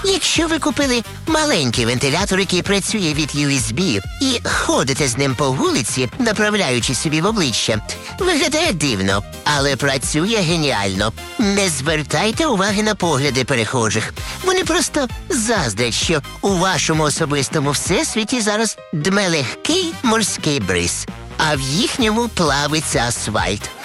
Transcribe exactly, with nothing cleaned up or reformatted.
Якщо ви купили маленький вентилятор, який працює від ю ес бі, і ходите з ним по вулиці, направляючи собі в обличчя, виглядає дивно, але працює геніально. Не звертайте уваги на погляди перехожих. Вони просто заздрять, що у вашому особистому всесвіті зараз дме легкий морський бриз, а в їхньому плавиться асфальт.